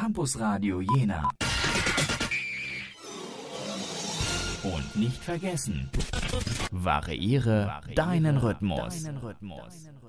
Campus Radio Jena. Und nicht vergessen, variiere deinen Rhythmus.